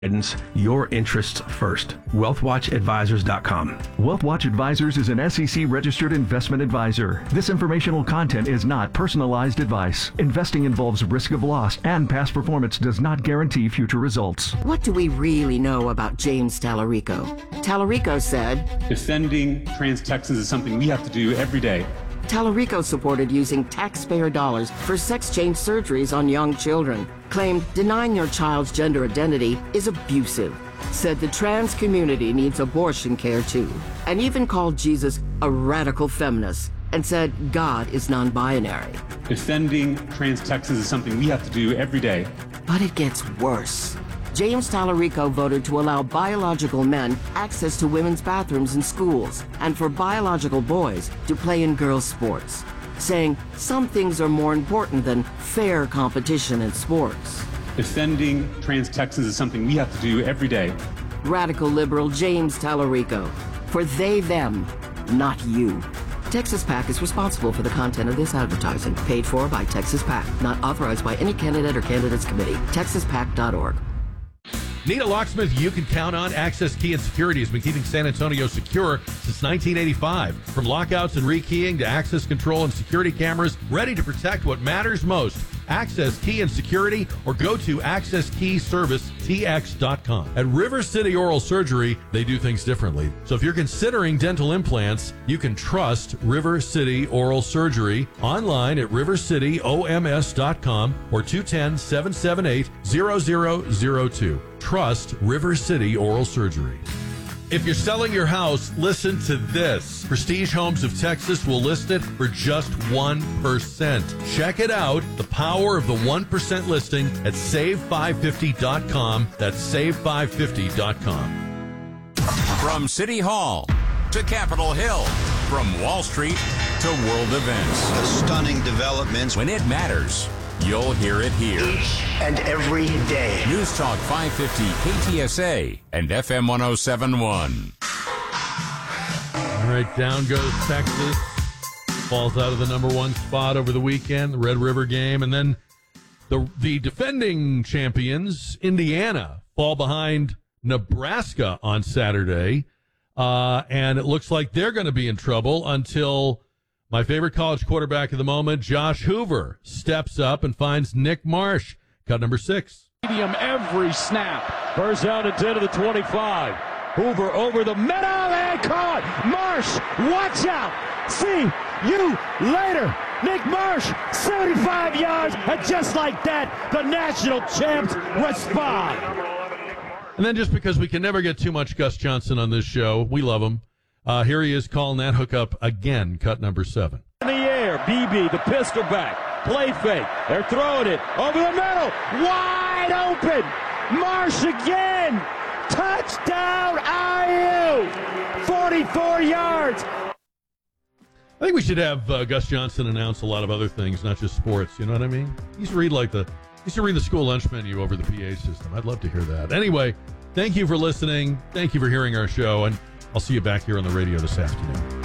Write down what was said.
Your interests first. WealthWatchAdvisors.com. WealthWatch Advisors is an SEC-registered investment advisor. This informational content is not personalized advice. Investing involves risk of loss, and past performance does not guarantee future results. What do we really know about James Tallarico? Tallarico said, "Defending trans Texans is something we have to do every day." Tallarico supported using taxpayer dollars for sex change surgeries on young children, claimed denying your child's gender identity is abusive, said the trans community needs abortion care too, and even called Jesus a radical feminist, and said God is non-binary. Defending trans Texans is something we have to do every day. But it gets worse. James Tallarico voted to allow biological men access to women's bathrooms in schools and for biological boys to play in girls' sports, saying some things are more important than fair competition in sports. Defending trans Texans is something we have to do every day. Radical liberal James Tallarico. For they, them, not you. Texas PAC is responsible for the content of this advertising, paid for by Texas PAC, not authorized by any candidate or candidates committee. TexasPAC.org. Need a locksmith you can count on? Access Key and Security has been keeping San Antonio secure since 1985. From lockouts and rekeying to access control and security cameras, ready to protect what matters most. Access Key and Security, or go to AccessKeyServiceTX.com. At River City Oral Surgery, they do things differently. So if you're considering dental implants, you can trust River City Oral Surgery online at rivercityoms.com or 210-778-0002. Trust River City Oral Surgery. If you're selling your house, listen to this. Prestige Homes of Texas will list it for just 1%. Check it out. The power of the 1% listing at save550.com. That's save550.com. From City Hall to Capitol Hill, from Wall Street to world events. The stunning developments. When it matters, you'll hear it here. Each and every day. News Talk 550 KTSA and FM 1071. All right, down goes Texas. Falls out of the number one spot over the weekend, the Red River game. And then the defending champions, Indiana, fall behind Nebraska on Saturday. And it looks like they're going to be in trouble until my favorite college quarterback of the moment, Josh Hoover, steps up and finds Nick Marsh. Cut number 6. Every snap. First down and 10 to the 25. Hoover over the middle and caught. Marsh, watch out. See you later. Nick Marsh, 75 yards. And just like that, the national champs respond. And then just because we can never get too much Gus Johnson on this show, we love him. Here he is calling that hookup again, cut number 7. In the air, BB, the pistol back, play fake. They're throwing it over the middle, wide open. Marsh again, touchdown IU, 44 yards. I think we should have Gus Johnson announce a lot of other things, not just sports. You know what I mean? He used to read the school lunch menu over the PA system. I'd love to hear that. Anyway, thank you for listening. Thank you for hearing our show, and I'll see you back here on the radio this afternoon.